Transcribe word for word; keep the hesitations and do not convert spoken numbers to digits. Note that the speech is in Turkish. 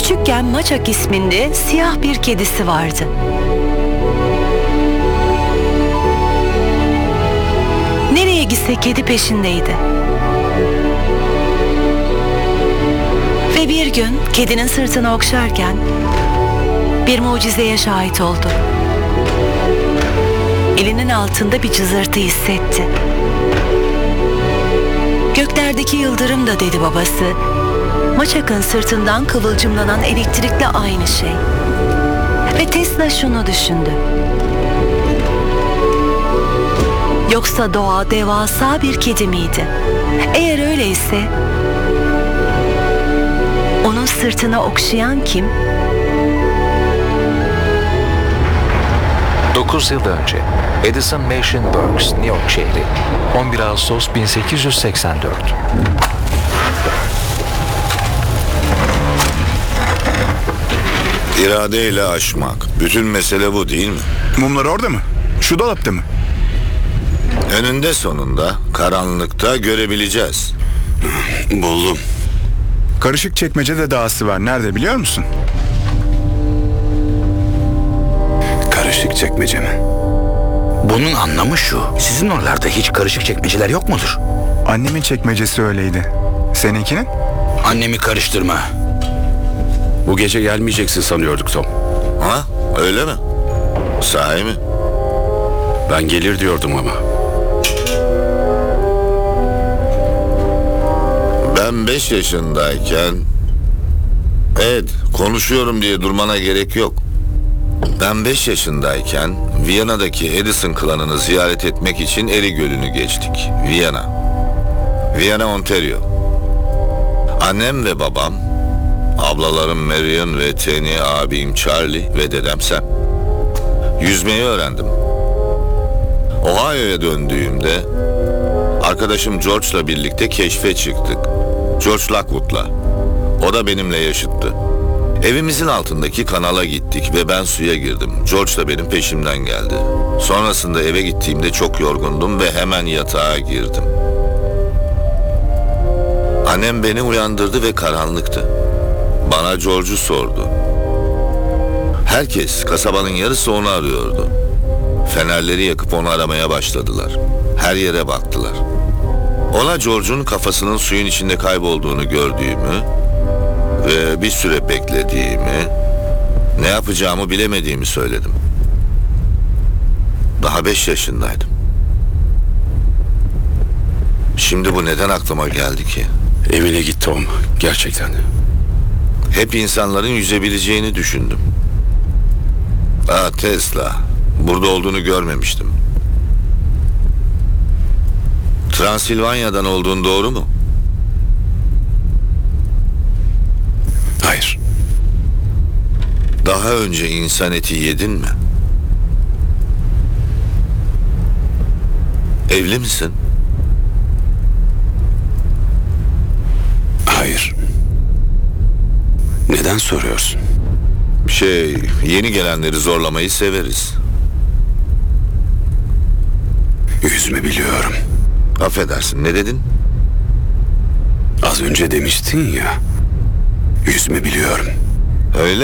Küçükken Maçak isminde siyah bir kedisi vardı. Nereye gitse kedi peşindeydi. Ve bir gün kedinin sırtını okşarken bir mucizeye şahit oldu. Elinin altında bir cızırtı hissetti. Göklerdeki yıldırım da dedi babası. Maçak'ın sırtından kıvılcımlanan elektrikle aynı şey. Ve Tesla şunu düşündü. Yoksa doğa devasa bir kedi miydi? Eğer öyleyse onun sırtını okşayan kim? dokuz yıl önce Edison Machine Works, New York şehri, on bir Ağustos bin sekiz yüz seksen dört. İradeyle aşmak. Bütün mesele bu değil mi? Mumlar orada mı? Şu dolapta mı? Önünde sonunda, karanlıkta görebileceğiz. Buldum. Karışık çekmecede dağısı var. Nerede biliyor musun? Karışık çekmece mi? Bunun anlamı şu. Sizin oralarda hiç karışık çekmeceler yok mudur? Annemin çekmecesi öyleydi. Seninkinin? Annemi karıştırma. Bu gece gelmeyeceksin sanıyorduk Tom. Ha? Öyle mi? Sahi mi? Ben gelir diyordum ama. Ben beş yaşındayken... Ed, konuşuyorum diye durmana gerek yok. Ben beş yaşındayken Viyana'daki Edison klanını ziyaret etmek için Eri Gölü'nü geçtik. Viyana. Viyana, Ontario. Annem ve babam, ablalarım Marion ve Tenny, abim Charlie ve dedem Sam. Yüzmeyi öğrendim. Ohio'ya döndüğümde arkadaşım George'la birlikte keşfe çıktık. George Lockwood'la. O da benimle yaşıttı. Evimizin altındaki kanala gittik ve ben suya girdim. George da benim peşimden geldi. Sonrasında eve gittiğimde çok yorgundum ve hemen yatağa girdim. Annem beni uyandırdı ve karanlıktı. Bana George'u sordu. Herkes, kasabanın yarısı onu arıyordu. Fenerleri yakıp onu aramaya başladılar. Her yere baktılar. Ona George'un kafasının suyun içinde kaybolduğunu gördüğümü ve bir süre beklediğimi, ne yapacağımı bilemediğimi söyledim. Daha beş yaşındaydım. Şimdi bu neden aklıma geldi ki? Evine git Tom. Gerçekten. Hep insanların yüzebileceğini düşündüm. Aa, Tesla. Burada olduğunu görmemiştim. Transilvanya'dan olduğun doğru mu? Hayır. Daha önce insan eti yedin mi? Evli misin? Hayır. Neden soruyorsun? Şey, yeni gelenleri zorlamayı severiz. Yüzme biliyorum. Affedersin, ne dedin? Az önce demiştin ya. Yüzme biliyorum. Öyle